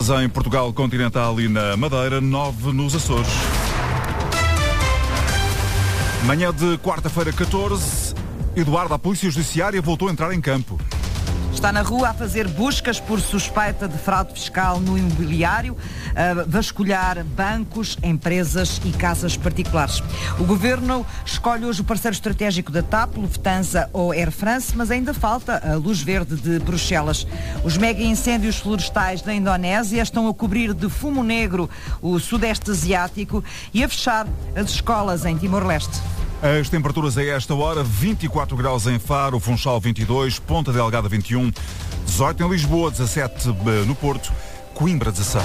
Em Portugal continental e na Madeira, 9 nos Açores. Manhã de quarta-feira, 14, Eduardo, a Polícia Judiciária voltou a entrar em campo. Está na rua a fazer buscas por suspeita de fraude fiscal no imobiliário, a vasculhar bancos, empresas e casas particulares. O Governo escolhe hoje o parceiro estratégico da TAP, Lufthansa ou Air France, mas ainda falta a luz verde de Bruxelas. Os mega incêndios florestais da Indonésia estão a cobrir de fumo negro o Sudeste Asiático e a fechar as escolas em Timor-Leste. As temperaturas a esta hora: 24 graus em Faro, Funchal 22, Ponta Delgada 21, 18 em Lisboa, 17 no Porto, Coimbra 16.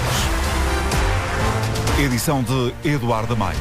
Edição de Eduardo Maia.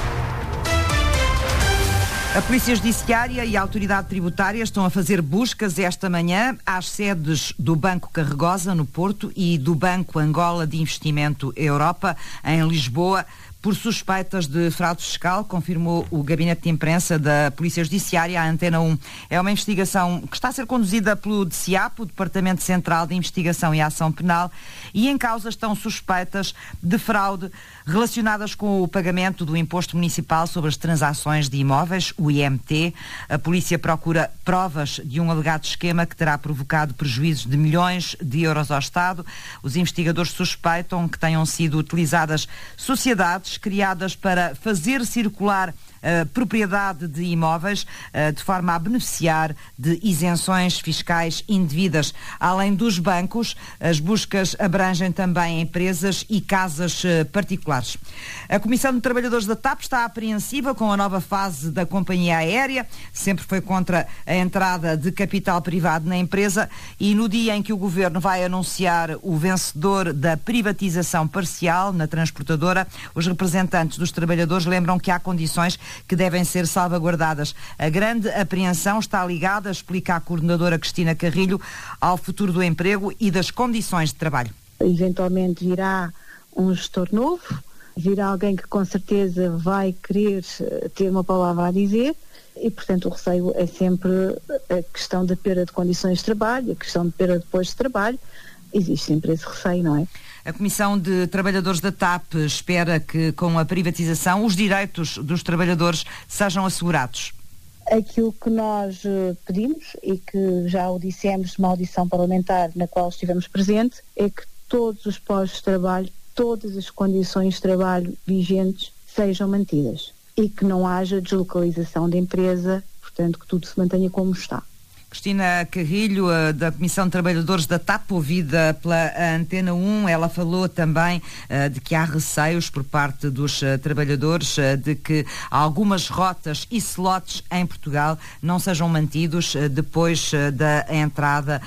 A Polícia Judiciária e a Autoridade Tributária estão a fazer buscas esta manhã às sedes do Banco Carregosa, no Porto, e do Banco Angola de Investimento Europa, em Lisboa, por suspeitas de fraude fiscal, confirmou o Gabinete de Imprensa da Polícia Judiciária à Antena 1. É uma investigação que está a ser conduzida pelo DCIAP, o Departamento Central de Investigação e Ação Penal, e em causa estão suspeitas de fraude relacionadas com o pagamento do Imposto Municipal sobre as Transações de Imóveis, o IMT. A polícia procura provas de um alegado esquema que terá provocado prejuízos de milhões de euros ao Estado. Os investigadores suspeitam que tenham sido utilizadas sociedades criadas para fazer circular propriedade de imóveis de forma a beneficiar de isenções fiscais indevidas. Além dos bancos, as buscas abrangem também empresas e casas particulares. A Comissão de Trabalhadores da TAP está apreensiva com a nova fase da companhia aérea, sempre foi contra a entrada de capital privado na empresa, e no dia em que o Governo vai anunciar o vencedor da privatização parcial na transportadora, os representantes dos trabalhadores lembram que há condições que devem ser salvaguardadas. A grande apreensão está ligada, explica a coordenadora Cristina Carrilho, ao futuro do emprego e das condições de trabalho. Eventualmente virá um gestor novo, virá alguém que com certeza vai querer ter uma palavra a dizer e, portanto, o receio é sempre a questão da perda de condições de trabalho, a questão de perda de postos de trabalho. Existe sempre esse receio, não é? A Comissão de Trabalhadores da TAP espera que, com a privatização, os direitos dos trabalhadores sejam assegurados. Aquilo que nós pedimos, e que já o dissemos numa audição parlamentar na qual estivemos presentes, é que todos os postos de trabalho, todas as condições de trabalho vigentes sejam mantidas e que não haja deslocalização da empresa, portanto que tudo se mantenha como está. Cristina Carrilho, da Comissão de Trabalhadores da TAP, ouvida pela Antena 1, ela falou também de que há receios por parte dos trabalhadores de que algumas rotas e slots em Portugal não sejam mantidos depois da entrada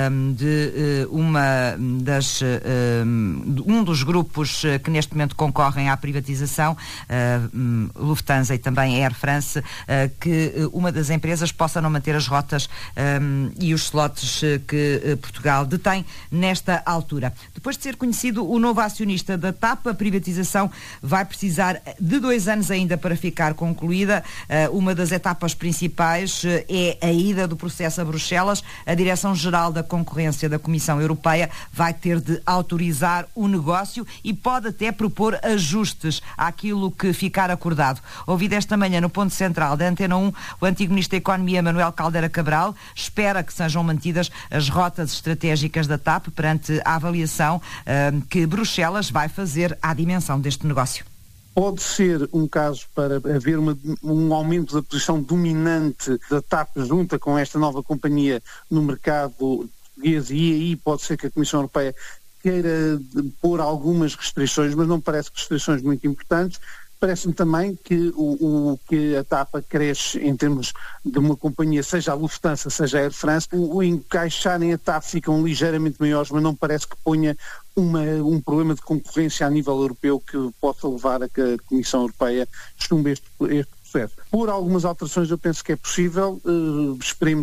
de um dos grupos que neste momento concorrem à privatização, Lufthansa e também Air France, que uma das empresas possa não manter as rotas e os slots que Portugal detém nesta altura. Depois de ser conhecido o novo acionista da TAP, a privatização vai precisar de 2 anos ainda para ficar concluída. Uma das etapas principais é a ida do processo a Bruxelas. A Direção-Geral da Concorrência da Comissão Europeia vai ter de autorizar o negócio e pode até propor ajustes àquilo que ficar acordado. Ouvido esta manhã no ponto central da Antena 1, o antigo Ministro da Economia, Manuel Caldeira Cabral, espera que sejam mantidas as rotas estratégicas da TAP perante a avaliação que Bruxelas vai fazer à dimensão deste negócio. Pode ser um caso para haver um aumento da posição dominante da TAP junta com esta nova companhia no mercado português, e aí pode ser que a Comissão Europeia queira pôr algumas restrições, mas não parece que restrições muito importantes. Parece-me também que que a TAP cresce em termos de uma companhia, seja a Lufthansa, seja a Air France, o encaixarem a TAP ficam ligeiramente maiores, mas não parece que ponha um problema de concorrência a nível europeu que possa levar a que a Comissão Europeia chumbe este processo. Por algumas alterações eu penso que é possível, esperemos